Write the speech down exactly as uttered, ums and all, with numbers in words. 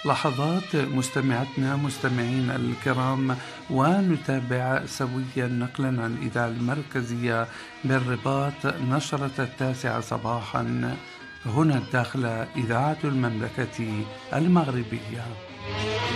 لحظات مستمعتنا مستمعين الكرام، ونتابع سويا نقلا عن الإذاعة المركزية بالرباط نشرة التاسعة صباحا هنا الداخلة إذاعة المملكة المغربية.